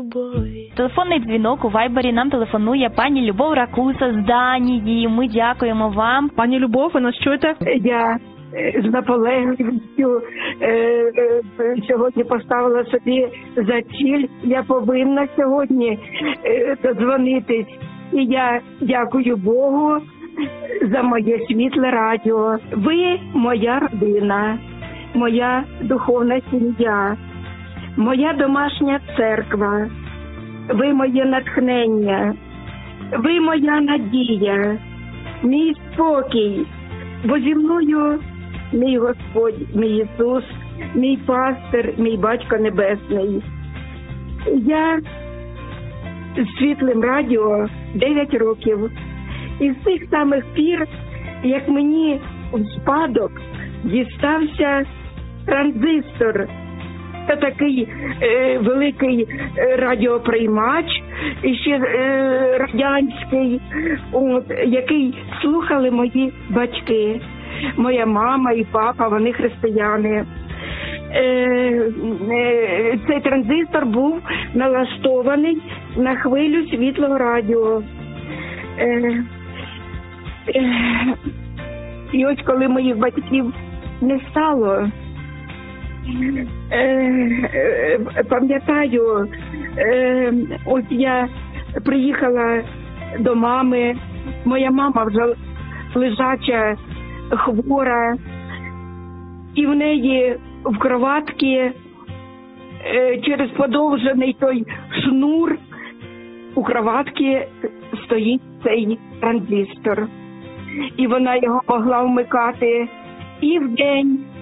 любові. Телефонний дзвінок у Вайбері нам телефонує пані Любов Ракуса з Данії. Ми дякуємо вам. Пані Любов, ви нас чуєте? Я з наполегливістю сьогодні поставила собі за ціль. Я повинна сьогодні додзвонитись. І я дякую Богу за моє світле радіо. Ви моя родина, моя духовна сім'я, моя домашня церква. Ви моє натхнення, ви моя надія, мій спокій. Бо зі мною мій Господь, мій Ісус, мій пастир, мій Батько Небесний. Я з світлим радіо 9 років. І з тих самих пір, як мені в спадок дістався транзистор, це такий великий радіоприймач, і ще радянський, який слухали мої батьки. Моя мама і папа, вони християни. Цей транзистор був налаштований на хвилю світлого радіо. І ось коли моїх батьків не стало, пам'ятаю, ось я приїхала до мами, моя мама вже лежача, хвора, і в неї в кроватці через подовжений той шнур у кроватці стоїть цей транзистор. І вона його могла вмикати і вдень,